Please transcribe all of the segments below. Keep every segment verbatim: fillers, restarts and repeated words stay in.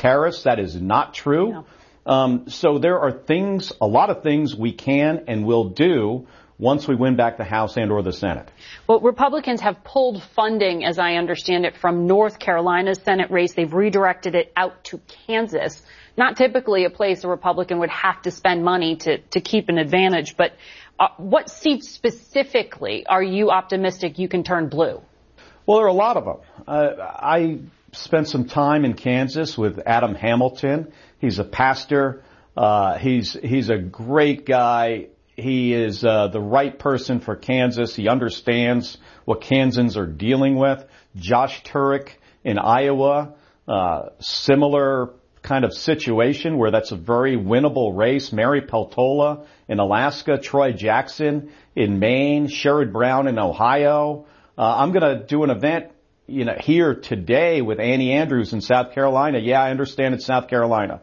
terrorists. That is not true. No. Um, so there are things, a lot of things we can and will do once we win back the House and or the Senate. Well, Republicans have pulled funding, as I understand it, from North Carolina's Senate race. They've redirected it out to Kansas. Not typically a place a Republican would have to spend money to, to keep an advantage. But uh, what seats specifically are you optimistic you can turn blue? Well, there are a lot of them. Uh, I spent some time in Kansas with Adam Hamilton. He's a pastor. Uh, he's he's a great guy. He is uh, the right person for Kansas. He understands what Kansans are dealing with. Josh Turek in Iowa, uh, similar kind of situation where that's a very winnable race. Mary Peltola in Alaska, Troy Jackson in Maine, Sherrod Brown in Ohio. Uh, I'm going to do an event, you know, here today with Annie Andrews in South Carolina. Yeah, I understand it's South Carolina.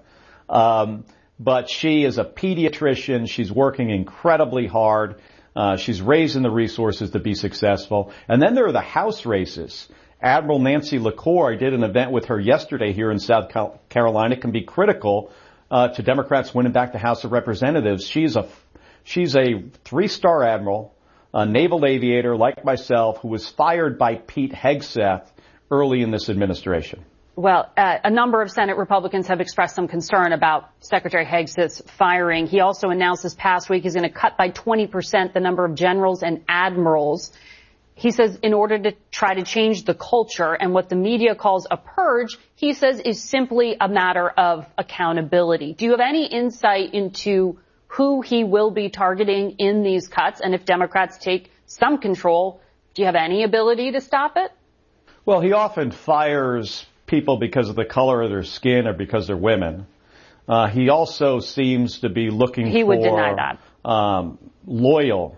Um, but she is a pediatrician. She's working incredibly hard. Uh, she's raising the resources to be successful. And then there are the House races. Admiral Nancy LaCour, I did an event with her yesterday here in South Carolina, can be critical uh, to Democrats winning back the House of Representatives. She's a she's a three-star admiral, a naval aviator like myself, who was fired by Pete Hegseth early in this administration. Well, uh, a number of Senate Republicans have expressed some concern about Secretary Hegseth's firing. He also announced this past week he's going to cut by twenty percent the number of generals and admirals. He says in order to try to change the culture, and what the media calls a purge, he says is simply a matter of accountability. Do you have any insight into who he will be targeting in these cuts? And if Democrats take some control, do you have any ability to stop it? Well, he often fires people because of the color of their skin or because they're women. Uh, he also seems to be looking he for... He would deny that. Um, loyal.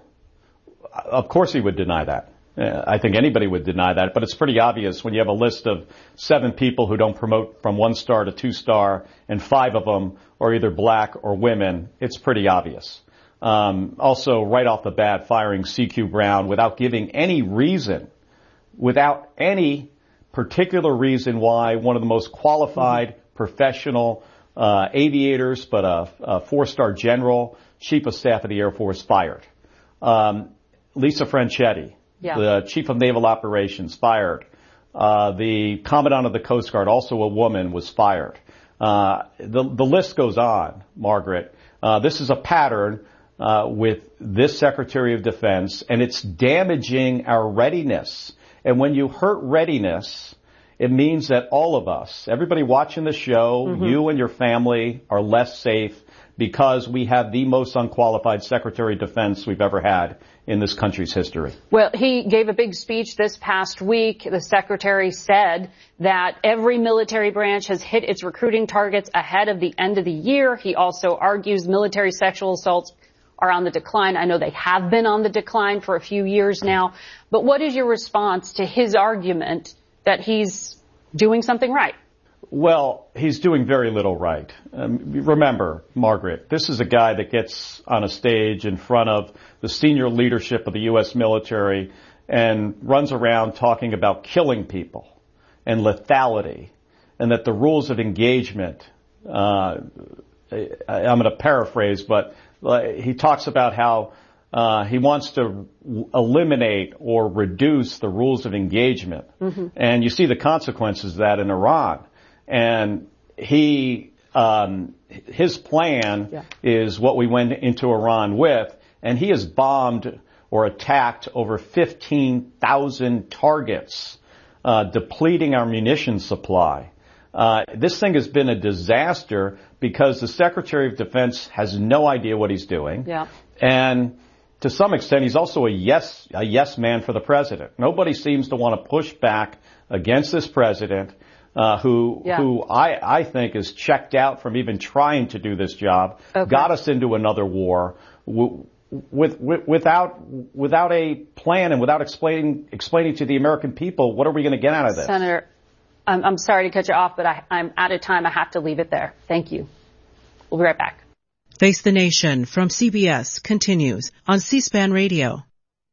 Of course he would deny that. Uh, I think anybody would deny that, but it's pretty obvious when you have a list of seven people who don't promote from one star to two star and five of them are either black or women. It's pretty obvious. Um, also, right off the bat, firing C Q Brown without giving any reason, without any particular reason why one of the most qualified mm-hmm. professional uh, aviators, but a, a four-star general, chief of staff of the Air Force, fired. Um, Lisa Franchetti. Yeah. The chief of naval operations, fired. Uh, the commandant of the Coast Guard, also a woman, was fired. Uh, the, the list goes on, Margaret. Uh, this is a pattern, uh, with this Secretary of Defense, and it's damaging our readiness. And when you hurt readiness, it means that all of us, everybody watching the show, mm-hmm. you and your family are less safe because we have the most unqualified Secretary of Defense we've ever had in this country's history. Well, he gave a big speech this past week. The Secretary said that every military branch has hit its recruiting targets ahead of the end of the year. He also argues military sexual assaults are on the decline. I know they have been on the decline for a few years now. But what is your response to his argument that he's doing something right? Well, he's doing very little right. Um, remember, Margaret, this is a guy that gets on a stage in front of the senior leadership of the U S military and runs around talking about killing people and lethality, and that the rules of engagement, uh, I, I'm going to paraphrase, but uh, he talks about how uh, he wants to eliminate or reduce the rules of engagement. Mm-hmm. And you see the consequences of that in Iran. And he, um, his plan yeah. is what we went into Iran with, and he has bombed or attacked over fifteen thousand targets, uh, depleting our munition supply. Uh, this thing has been a disaster because the Secretary of Defense has no idea what he's doing. Yeah. And to some extent, he's also a yes, a yes man for the president. Nobody seems to want to push back against this president. Uh, who, yeah. who I, I think is checked out from even trying to do this job, okay. got us into another war w- with, with, without, without a plan and without explaining, explaining to the American people, what are we going to get out of this? Senator, I'm, I'm sorry to cut you off, but I, I'm out of time. I have to leave it there. Thank you. We'll be right back. Face the Nation from C B S continues on C-SPAN Radio.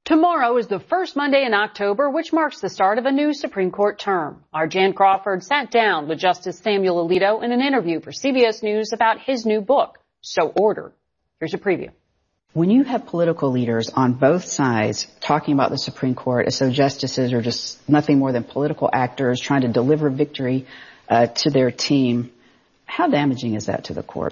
Tomorrow is the first Monday in October, which marks the start of a new Supreme Court term. Our Jan Crawford sat down with Justice Samuel Alito in an interview for C B S News about his new book, So Ordered. Here's a preview. When you have political leaders on both sides talking about the Supreme Court as though justices are just nothing more than political actors trying to deliver victory uh, to their team, how damaging is that to the court?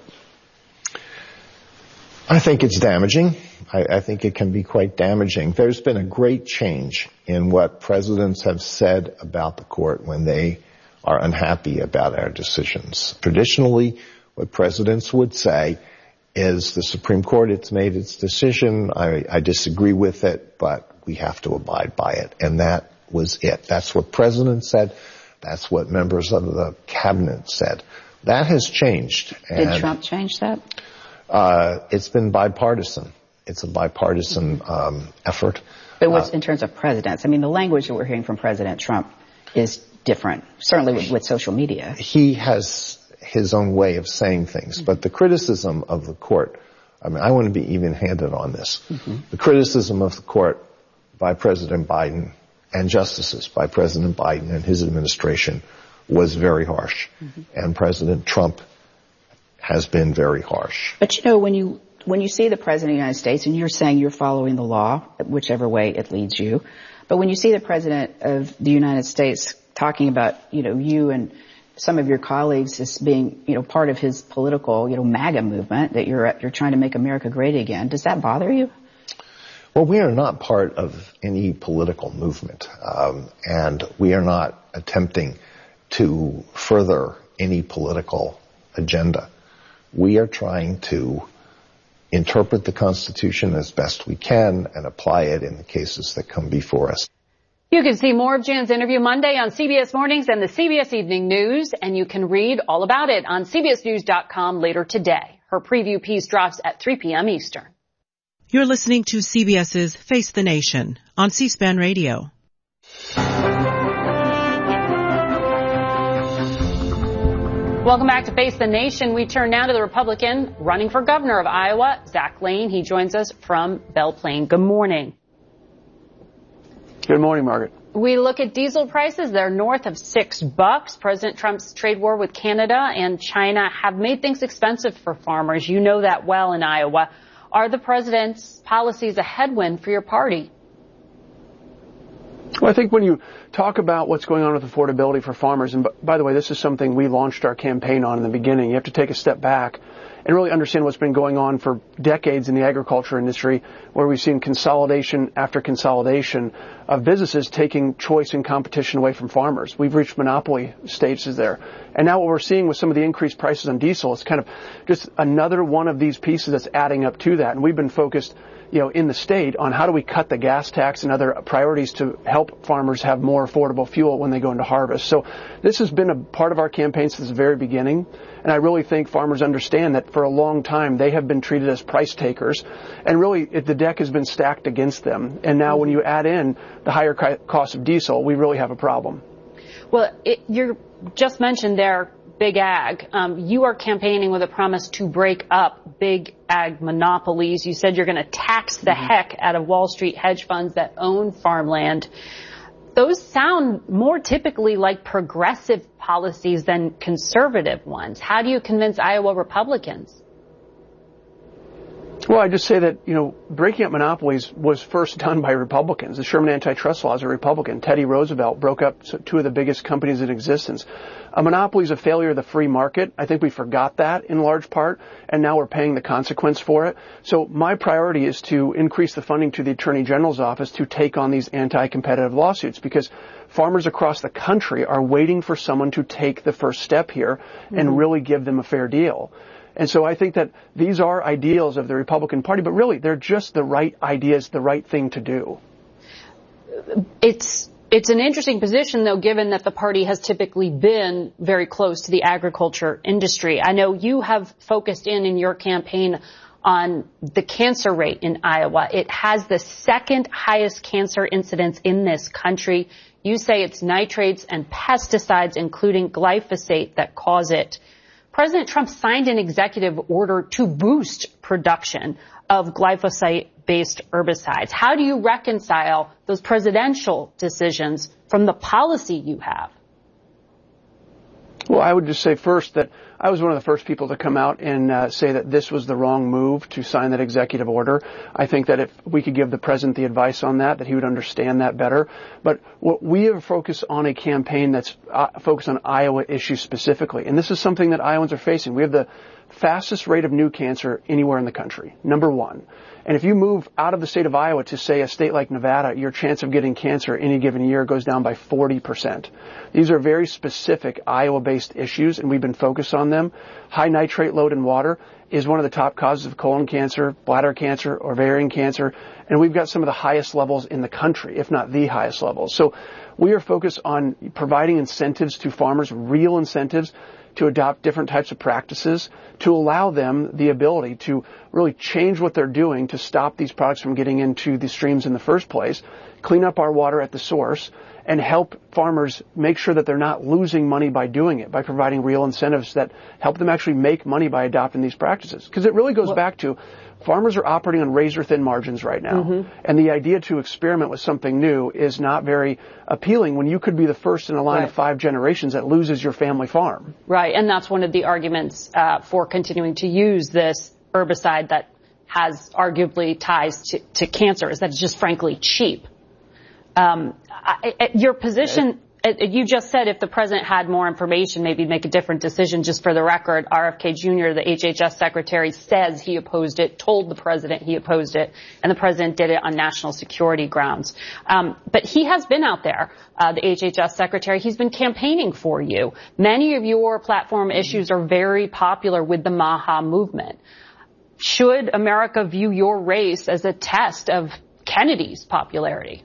I think it's damaging. I, I think it can be quite damaging. There's been a great change in what presidents have said about the court when they are unhappy about our decisions. Traditionally, what presidents would say is the Supreme Court, it's made its decision, I, I disagree with it, but we have to abide by it. And that was it. That's what presidents said. That's what members of the cabinet said. That has changed. Did and Trump change that? Uh, it's been bipartisan. It's a bipartisan um, effort. But what's uh, in terms of presidents? I mean, the language that we're hearing from President Trump is different, certainly with, with social media. He has his own way of saying things, mm-hmm. but the criticism of the court, I mean, I want to be even-handed on this. Mm-hmm. The criticism of the court by President Biden and justices by President Biden and his administration was very harsh. Mm-hmm. And President Trump has been very harsh. But, you know, when you when you see the President of the United States, and you're saying you're following the law, whichever way it leads you, but when you see the President of the United States talking about, you know, you and some of your colleagues as being, you know, part of his political, you know, MAGA movement, that you're you're trying to make America great again, does that bother you? Well, we are not part of any political movement, um, and we are not attempting to further any political agenda. We are trying to interpret the Constitution as best we can and apply it in the cases that come before us. You can see more of Jan's interview Monday on C B S Mornings and the C B S Evening News, and you can read all about it on C B S News dot com later today. Her preview piece drops at three p.m. Eastern. You're listening to CBS's Face the Nation on C-SPAN Radio. Welcome back to Face the Nation. We turn now to the Republican running for governor of Iowa, Zach Lane. He joins us from Belle Plaine. Good morning. Good morning, Margaret. We look at diesel prices. They're north of six bucks. President Trump's trade war with Canada and China have made things expensive for farmers. You know that well in Iowa. Are the president's policies a headwind for your party? Well, I think when you talk about what's going on with affordability for farmers, and by the way, this is something we launched our campaign on in the beginning, you have to take a step back and really understand what's been going on for decades in the agriculture industry, where we've seen consolidation after consolidation of businesses taking choice and competition away from farmers. We've reached monopoly stages there. And now what we're seeing with some of the increased prices on diesel is kind of just another one of these pieces that's adding up to that. And we've been focused, you know, in the state on how do we cut the gas tax and other priorities to help farmers have more affordable fuel when they go into harvest. So this has been a part of our campaign since the very beginning. And I really think farmers understand that for a long time they have been treated as price takers. And really it, the deck has been stacked against them. And now when you add in the higher cost of diesel, we really have a problem. Well, it, you just mentioned there Big Ag. Um, you are campaigning with a promise to break up big ag monopolies. You said you're going to tax the mm-hmm. heck out of Wall Street hedge funds that own farmland. Those sound more typically like progressive policies than conservative ones. How do you convince Iowa Republicans? Well, I just say that, you know, breaking up monopolies was first done by Republicans. The Sherman antitrust laws are Republican. Teddy Roosevelt broke up two of the biggest companies in existence. A monopoly is a failure of the free market. I think we forgot that in large part, and now we're paying the consequence for it. So my priority is to increase the funding to the Attorney General's office to take on these anti-competitive lawsuits, because farmers across the country are waiting for someone to take the first step here mm-hmm. and really give them a fair deal. And so I think that these are ideals of the Republican Party, but really they're just the right ideas, the right thing to do. It's it's an interesting position, though, given that the party has typically been very close to the agriculture industry. I know you have focused in in your campaign on the cancer rate in Iowa. It has the second highest cancer incidence in this country. You say it's nitrates and pesticides, including glyphosate, that cause it. President Trump signed an executive order to boost production of glyphosate-based herbicides. How do you reconcile those presidential decisions from the policy you have? Well, I would just say first that I was one of the first people to come out and uh, say that this was the wrong move to sign that executive order. I think that if we could give the president the advice on that, that he would understand that better. But what we are focused on a campaign that's uh, focused on Iowa issues specifically. And this is something that Iowans are facing. We have the fastest rate of new cancer anywhere in the country, number one. And if you move out of the state of Iowa to, say, a state like Nevada, your chance of getting cancer any given year goes down by forty percent. These are very specific Iowa-based issues, and we've been focused on them. High nitrate load in water is one of the top causes of colon cancer, bladder cancer, ovarian cancer, and we've got some of the highest levels in the country, if not the highest levels. So we are focused on providing incentives to farmers, real incentives, to adopt different types of practices, to allow them the ability to really change what they're doing to stop these products from getting into the streams in the first place, clean up our water at the source, and help farmers make sure that they're not losing money by doing it, by providing real incentives that help them actually make money by adopting these practices. Because it really goes back to farmers are operating on razor-thin margins right now. Mm-hmm. And the idea to experiment with something new is not very appealing when you could be the first in a line right. of five generations that loses your family farm. Right, and that's one of the arguments uh, for continuing to use this herbicide that has arguably ties to, to cancer, is that it's just frankly cheap. Um, I, I, your position... You just said if the president had more information, maybe make a different decision. Just for the record, R F K Junior, the H H S secretary, says he opposed it, told the president he opposed it, and the president did it on national security grounds. Um, but he has been out there, uh, the H H S secretary. He's been campaigning for you. Many of your platform issues are very popular with the MAHA movement. Should America view your race as a test of Kennedy's popularity?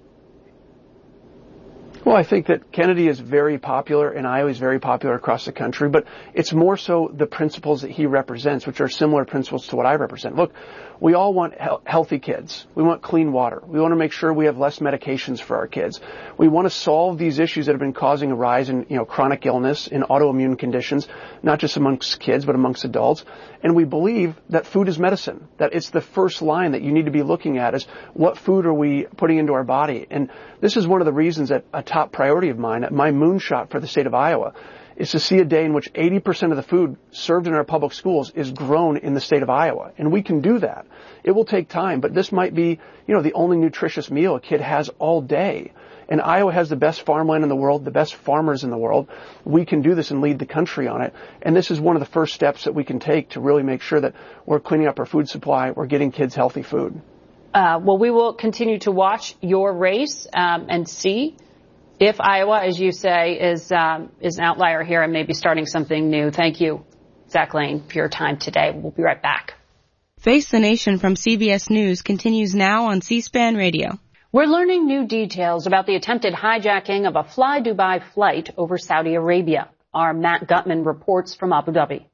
Well, I think that Kennedy is very popular and Iowa is very popular across the country, but it's more so the principles that he represents, which are similar principles to what I represent. Look, we all want he- healthy kids. We want clean water. We want to make sure we have less medications for our kids. We want to solve these issues that have been causing a rise in, you know, chronic illness and autoimmune conditions, not just amongst kids, but amongst adults. And we believe that food is medicine, that it's the first line that you need to be looking at is what food are we putting into our body. And this is one of the reasons that a top priority of mine, my moonshot for the state of Iowa, is to see a day in which eighty percent of the food served in our public schools is grown in the state of Iowa. And we can do that. It will take time, but this might be, you know, the only nutritious meal a kid has all day. And Iowa has the best farmland in the world, the best farmers in the world. We can do this and lead the country on it. And this is one of the first steps that we can take to really make sure that we're cleaning up our food supply, we're getting kids healthy food. Uh, well, we will continue to watch your race um, and see if Iowa, as you say, is um, is an outlier here and maybe starting something new. Thank you, Zach Lane, for your time today. We'll be right back. Face the Nation from C B S News continues now on C-SPAN Radio. We're learning new details about the attempted hijacking of a Fly Dubai flight over Saudi Arabia. Our Matt Gutman reports from Abu Dhabi.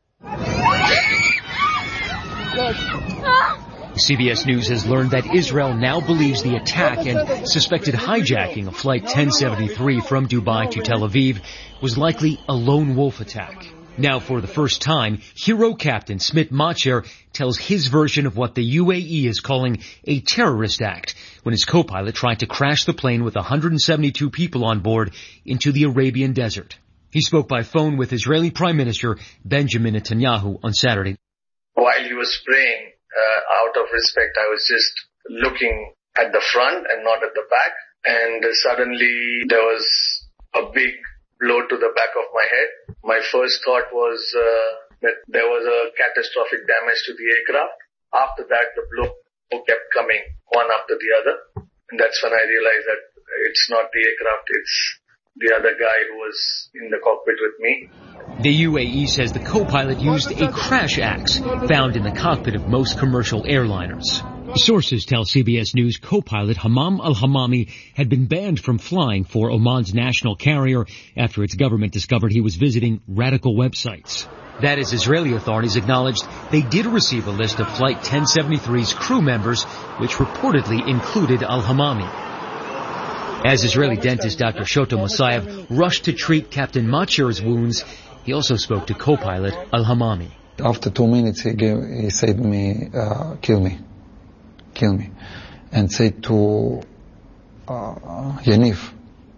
C B S News has learned that Israel now believes the attack and suspected hijacking of Flight ten seventy-three from Dubai to Tel Aviv was likely a lone wolf attack. Now, for the first time, Hero Captain Smit Macher tells his version of what the U A E is calling a terrorist act when his co-pilot tried to crash the plane with one hundred seventy-two people on board into the Arabian desert. He spoke by phone with Israeli Prime Minister Benjamin Netanyahu on Saturday. While he was praying, Uh, out of respect, I was just looking at the front and not at the back. And uh, suddenly there was a big blow to the back of my head. My first thought was uh, that there was a catastrophic damage to the aircraft. After that, the blow kept coming one after the other. And that's when I realized that it's not the aircraft, it's the other guy who was in the cockpit with me. The U A E says the co-pilot used a crash axe found in the cockpit of most commercial airliners. Sources tell C B S News co-pilot Hammam al-Hammami had been banned from flying for Oman's national carrier after its government discovered he was visiting radical websites. That is, Israeli authorities acknowledged they did receive a list of Flight ten seventy-three's crew members, which reportedly included al-Hammami. As Israeli dentist Doctor Shoto Mosayev rushed to treat Captain Machir's wounds, he also spoke to co-pilot Al-Hamami. After two minutes, he gave, he said to me, uh, kill me, kill me. And said to uh, Yaniv,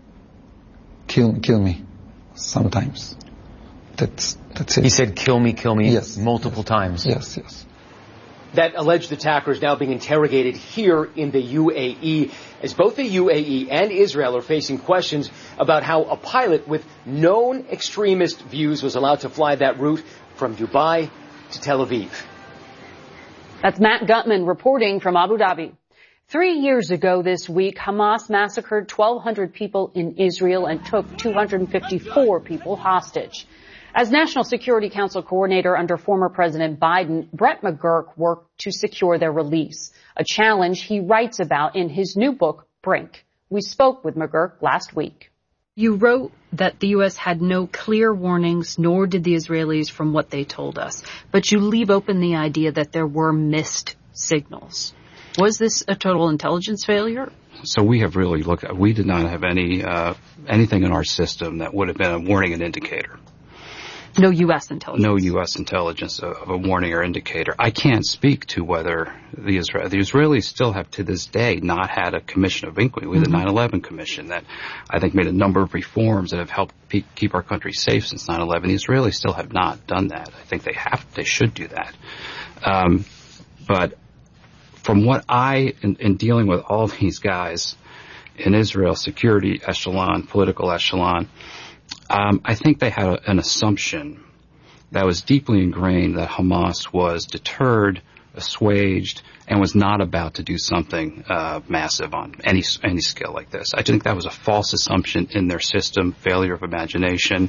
kill, kill me, sometimes. That's, that's it. He said, kill me, kill me, yes, multiple yes. times. Yes, yes. That alleged attacker is now being interrogated here in the U A E, as both the U A E and Israel are facing questions about how a pilot with known extremist views was allowed to fly that route from Dubai to Tel Aviv. That's Matt Gutman reporting from Abu Dhabi. Three years ago this week, Hamas massacred twelve hundred people in Israel and took two hundred fifty-four people hostage. As National Security Council coordinator under former President Biden, Brett McGurk worked to secure their release, a challenge he writes about in his new book, Brink. We spoke with McGurk last week. You wrote that the U S had no clear warnings, nor did the Israelis from what they told us. But you leave open the idea that there were missed signals. Was this a total intelligence failure? So we have really looked at, we did not have any, uh, anything in our system that would have been a warning and indicator. No U S intelligence? No U S intelligence of a warning or indicator. I can't speak to whether the Israel, the Israelis still have to this day not had a commission of inquiry. We had mm-hmm. the nine eleven commission that I think made a number of reforms that have helped pe- keep our country safe since nine eleven. The Israelis still have not done that. I think they have, they should do that. Um, but from what I, in, in dealing with all these guys in Israel, security echelon, political echelon, Um, I think they had a, an assumption that was deeply ingrained that Hamas was deterred, assuaged, and was not about to do something uh, massive on any any scale like this. I think that was a false assumption in their system, failure of imagination,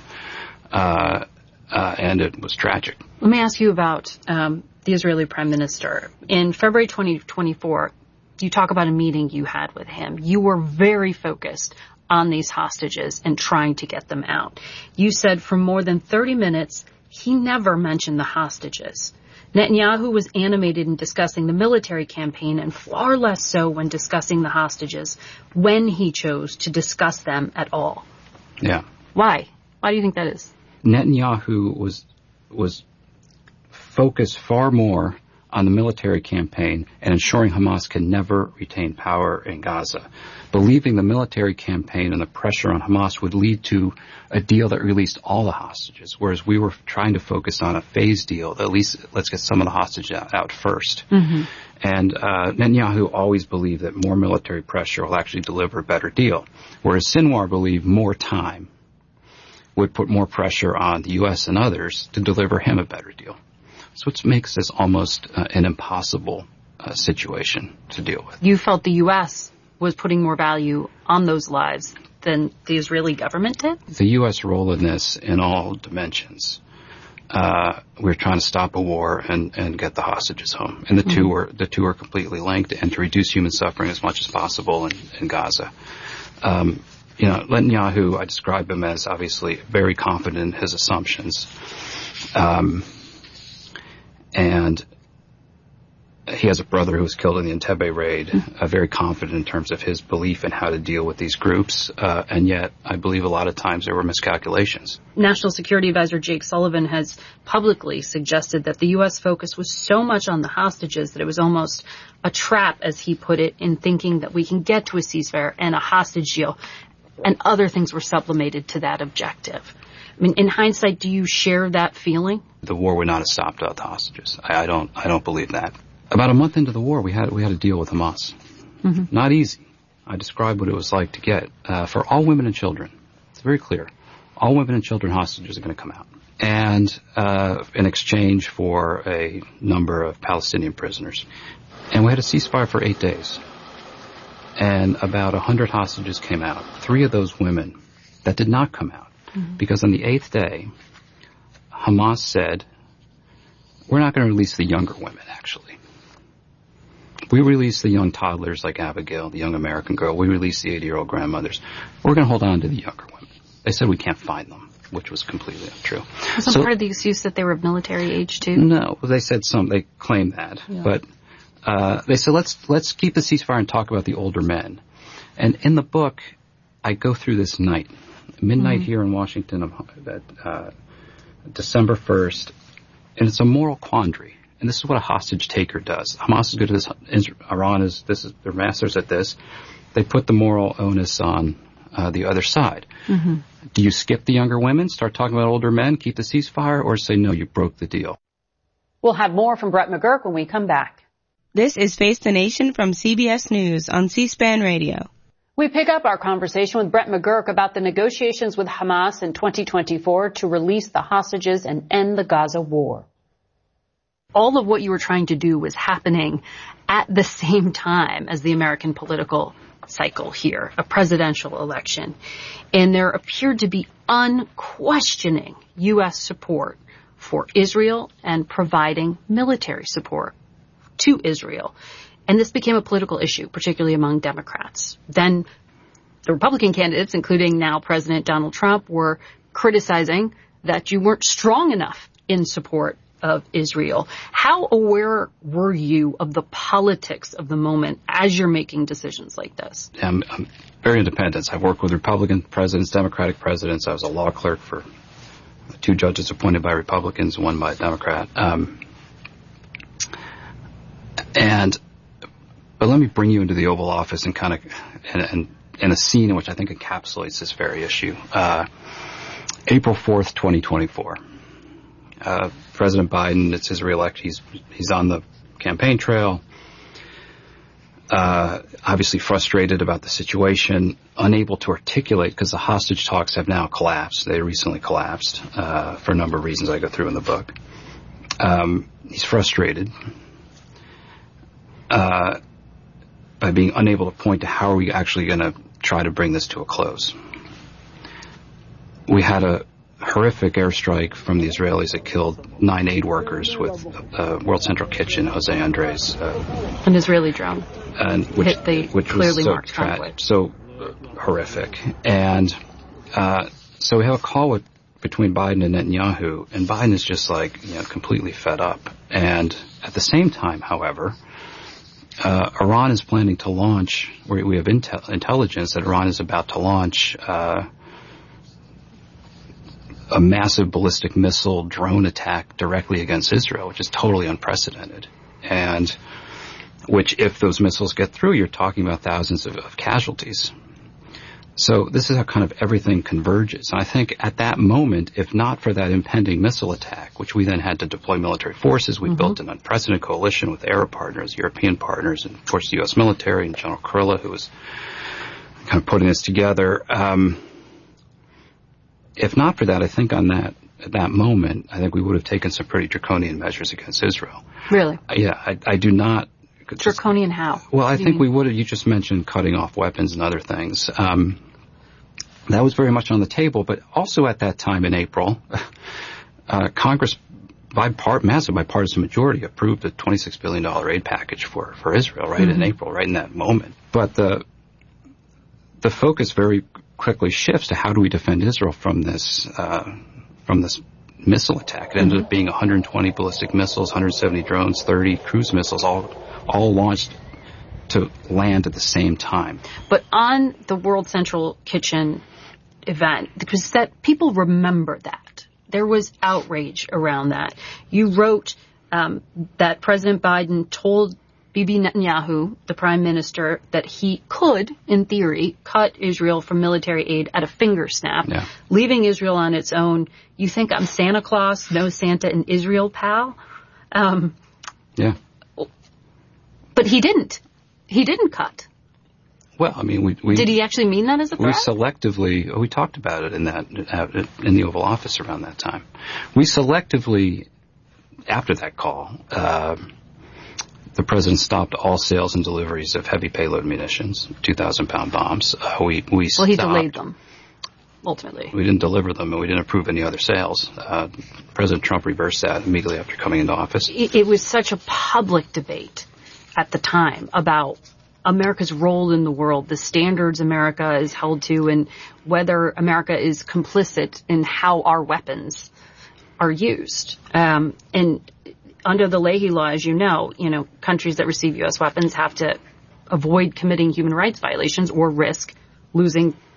uh, uh, and it was tragic. Let me ask you about um, the Israeli Prime Minister. In February twenty twenty-four, you talk about a meeting you had with him. You were very focused on these hostages and trying to get them out. You said for more than thirty minutes, he never mentioned the hostages. Netanyahu was animated in discussing the military campaign and far less so when discussing the hostages, when he chose to discuss them at all. Yeah. Why? Why do you think that is? Netanyahu was was focused far more on the military campaign and ensuring Hamas can never retain power in Gaza, believing the military campaign and the pressure on Hamas would lead to a deal that released all the hostages, whereas we were trying to focus on a phase deal that at least let's get some of the hostages out first. Mm-hmm. And uh, Netanyahu always believed that more military pressure will actually deliver a better deal, whereas Sinwar believed more time would put more pressure on the U S and others to deliver him a better deal. So it makes this almost uh, an impossible uh, situation to deal with. You felt the U S was putting more value on those lives than the Israeli government did? The U S role in this in all dimensions. Uh, we're trying to stop a war and, and get the hostages home. And the mm-hmm. two are, the two are completely linked, and to reduce human suffering as much as possible in, in Gaza. Um, you know, Netanyahu, I describe him as obviously very confident in his assumptions. Um, And he has a brother who was killed in the Entebbe raid, uh, very confident in terms of his belief in how to deal with these groups. Uh, and yet, I believe a lot of times there were miscalculations. National Security Advisor Jake Sullivan has publicly suggested that the U S focus was so much on the hostages that it was almost a trap, as he put it, in thinking that we can get to a ceasefire and a hostage deal, and other things were sublimated to that objective. I mean, in hindsight, do you share that feeling? The war would not have stopped without the hostages. I, I don't. I don't believe that. About a month into the war, we had we had to deal with Hamas. Mm-hmm. Not easy. I described what it was like to get uh, for all women and children. It's very clear. All women and children hostages are going to come out, and uh, in exchange for a number of Palestinian prisoners. And we had a ceasefire for eight days, and about a hundred hostages came out. Three of those women that did not come out. Mm-hmm. Because on the eighth day, Hamas said, we're not going to release the younger women, actually. We release the young toddlers like Abigail, the young American girl. We release the eighty-year-old grandmothers. We're going to hold on to the younger women. They said we can't find them, which was completely untrue. Wasn't so, part of the excuse that they were of military age, too? No, they said some. They claimed that. Yeah. But uh, they said, let's let's keep the ceasefire and talk about the older men. And in the book, I go through this night, midnight Mm-hmm. here in Washington, at uh, December first, and it's a moral quandary. And this is what a hostage taker does. Hamas is good at this. Iran is, this is, they're masters at this. They put the moral onus on uh, the other side. Mm-hmm. Do you skip the younger women, start talking about older men, keep the ceasefire, or say, no, you broke the deal? We'll have more from Brett McGurk when we come back. This is Face the Nation from C B S News on C-SPAN Radio. We pick up our conversation with Brett McGurk about the negotiations with Hamas in twenty twenty-four to release the hostages and end the Gaza war. All of what you were trying to do was happening at the same time as the American political cycle here, a presidential election. And there appeared to be unquestioning U S support for Israel and providing military support to Israel. And this became a political issue, particularly among Democrats. Then the Republican candidates, including now President Donald Trump, were criticizing that you weren't strong enough in support of Israel. How aware were you of the politics of the moment as you're making decisions like this? I'm, I'm very independent. I've worked with Republican presidents, Democratic presidents. I was a law clerk for two judges appointed by Republicans, one by a Democrat. Um, and But let me bring you into the Oval Office and kind of, and, and, and a scene in which I think encapsulates this very issue. Uh, April fourth, twenty twenty-four. Uh, President Biden, it's his reelect. He's, he's on the campaign trail. Uh, obviously frustrated about the situation, unable to articulate because the hostage talks have now collapsed. They recently collapsed, uh, for a number of reasons I go through in the book. Um, he's frustrated. Uh, by being unable to point to how are we actually going to try to bring this to a close. We had a horrific airstrike from the Israelis that killed nine aid workers with uh, World Central Kitchen, Jose Andres. Uh, An Israeli drone and which, hit the which clearly was so marked convoy. So uh, horrific. And uh, so we have a call with, between Biden and Netanyahu, and Biden is just like, you know, completely fed up. And at the same time, however, Uh, Iran is planning to launch, we, we have intel, intelligence that Iran is about to launch uh, a massive ballistic missile drone attack directly against Israel, which is totally unprecedented. And which, if those missiles get through, you're talking about thousands of, of casualties. So this is how kind of everything converges. And I think at that moment, if not for that impending missile attack, which we then had to deploy military forces, we mm-hmm. built an unprecedented coalition with Arab partners, European partners, and of course the U S military and General Kurilla, who was kind of putting this together. Um, if not for that, I think on that, at that moment, I think we would have taken some pretty draconian measures against Israel. Really? Uh, yeah, I, I do not. Draconian how? Well, I think mean? we would have, you just mentioned cutting off weapons and other things. Um, that was very much on the table, but also at that time in April, uh, Congress, by part, massive bipartisan majority, approved a twenty-six billion dollars aid package for, for Israel, right, mm-hmm. in April, right in that moment. But the, the focus very quickly shifts to how do we defend Israel from this, uh, from this missile attack. It ended mm-hmm. up being one hundred twenty ballistic missiles, one hundred seventy drones, thirty cruise missiles, all all launched to land at the same time. But on the World Central Kitchen event, because that people remember that. There was outrage around that. You wrote um, that President Biden told Bibi Netanyahu, the prime minister, that he could, in theory, cut Israel from military aid at a finger snap, yeah. leaving Israel on its own. You think I'm Santa Claus? No Santa in Israel, pal? Um, yeah. But he didn't. He didn't cut. Well, I mean, we, we did he actually mean that as a threat? We selectively, we talked about it in that in the Oval Office around that time. We selectively, after that call, uh, the president stopped all sales and deliveries of heavy payload munitions, two thousand pound bombs. Uh, we we well, he stopped. delayed them. Ultimately, we didn't deliver them, and we didn't approve any other sales. Uh, President Trump reversed that immediately after coming into office. It, it was such a public debate at the time about America's role in the world, the standards America is held to, and whether America is complicit in how our weapons are used. Um, and under the Leahy Law, as you know, you know, countries that receive U S weapons have to avoid committing human rights violations or risk losing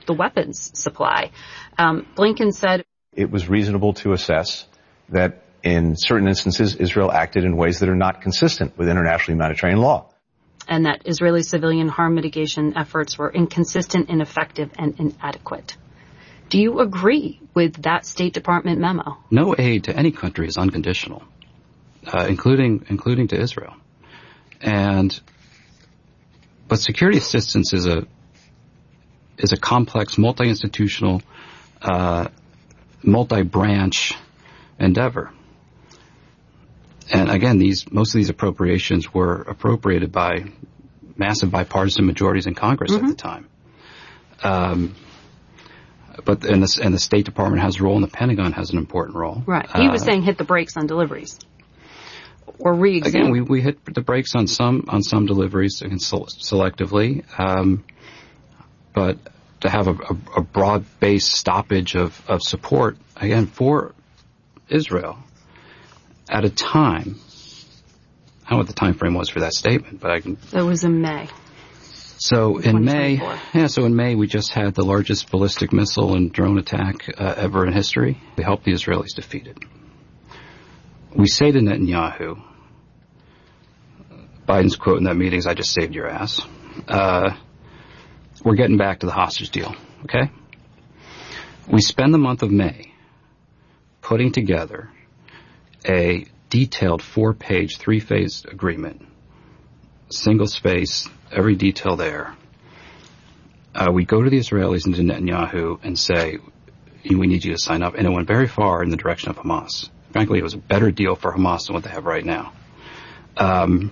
the weapons supply. Um, Blinken said it was reasonable to assess that in certain instances, Israel acted in ways that are not consistent with international humanitarian law. And that Israeli civilian harm mitigation efforts were inconsistent, ineffective, and inadequate. Do you agree with that State Department memo? No aid to any country is unconditional, uh, including including to Israel. And but security assistance is a is a complex, multi-institutional, uh, multi-branch endeavor. And again, these most of these appropriations were appropriated by massive bipartisan majorities in Congress mm-hmm. at the time. Um, but and the, and the State Department has a role, and the Pentagon has an important role. Right. He was uh, saying hit the brakes on deliveries, or re-examine. Again, we we hit the brakes on some on some deliveries selectively, um, but to have a, a, a broad-based stoppage of, of support again for Israel at a time, I don't know what the time frame was for that statement, but I can... It was in May. So in May, yeah, so in May we just had the largest ballistic missile and drone attack uh, ever in history. We helped the Israelis defeat it. We say to Netanyahu, Biden's quote in that meeting is, "I just saved your ass." Uh, we're getting back to the hostage deal, okay? We spend the month of May putting together a detailed four-page, three-phase agreement, single space, every detail there. Uh, we go to the Israelis and to Netanyahu and say, we need you to sign up. And it went very far in the direction of Hamas. Frankly, it was a better deal for Hamas than what they have right now. Um,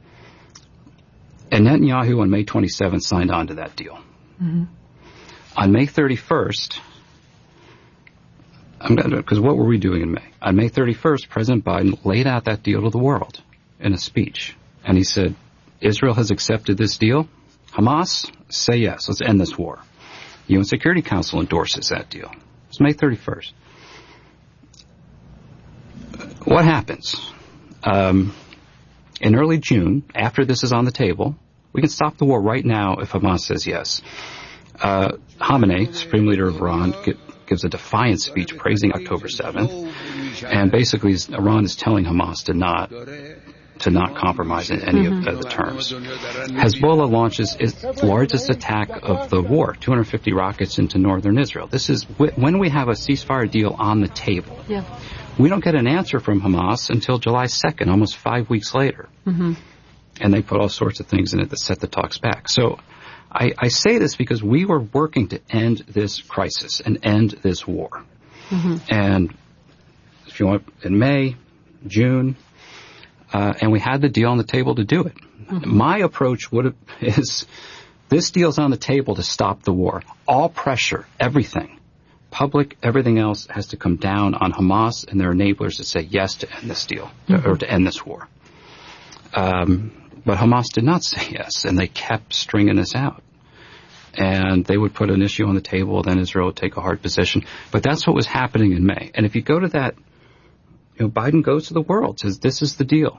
and Netanyahu on May twenty-seventh signed on to that deal. Mm-hmm. On May thirty-first, I'm gonna, because what were we doing in May? On May thirty-first, President Biden laid out that deal to the world in a speech. And he said, Israel has accepted this deal. Hamas, say yes. Let's end this war. The U N Security Council endorses that deal. It's May thirty-first. What happens? Um, in early June, after this is on the table, we can stop the war right now if Hamas says yes. Uh, Khamenei, Supreme Leader of Iran, get, gives a defiant speech praising October seventh, and basically Iran is telling Hamas to not to not compromise in any mm-hmm. of, of the terms. Hezbollah launches its largest attack of the war, two hundred fifty rockets into northern Israel. This is when we have a ceasefire deal on the table. Yeah. We don't get an answer from Hamas until July second, almost five weeks later. Mm-hmm. And they put all sorts of things in it that set the talks back. So I, I say this because we were working to end this crisis and end this war. Mm-hmm. And if you want, in May, June, uh, and we had the deal on the table to do it. Mm-hmm. My approach would have, is this deal's on the table to stop the war. All pressure, everything, public, everything else has to come down on Hamas and their enablers to say yes to end this deal, mm-hmm. or to end this war. Um, but Hamas did not say yes, and they kept stringing this out. And they would put an issue on the table, then Israel would take a hard position. But that's what was happening in May. And if you go to that, you know, Biden goes to the world, says this is the deal.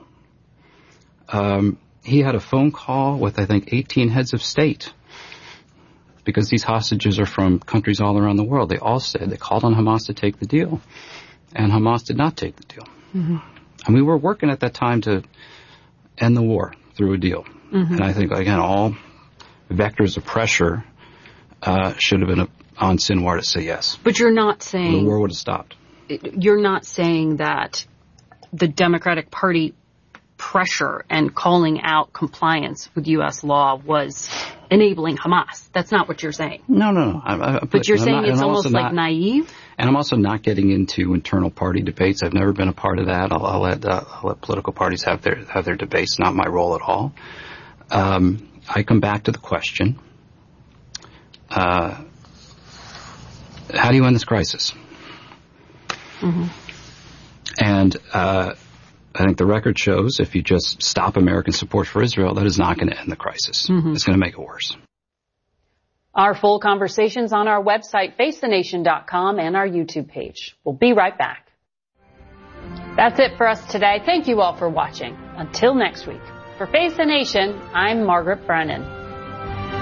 Um, he had a phone call with, I think, eighteen heads of state, because these hostages are from countries all around the world. They all said, they called on Hamas to take the deal, and Hamas did not take the deal. Mm-hmm. And we were working at that time to end the war through a deal. Mm-hmm. And I think, again, all vectors of pressure uh, should have been a, on Sinwar to say yes. But you're not saying... The war would have stopped. You're not saying that the Democratic Party pressure and calling out compliance with U S law was enabling Hamas. That's not what you're saying. No, no, no. I, I, but you're I'm saying not, it's almost like not, naive? And I'm also not getting into internal party debates. I've never been a part of that. I'll, I'll, let, uh, I'll let political parties have their have their debates. Not my role at all. Um, I come back to the question, uh, how do you end this crisis? Mm-hmm. And uh, I think the record shows if you just stop American support for Israel, that is not going to end the crisis. Mm-hmm. It's going to make it worse. Our full conversation's on our website, face the nation dot com, and our YouTube page. We'll be right back. That's it for us today. Thank you all for watching. Until next week. For Face the Nation, I'm Margaret Brennan.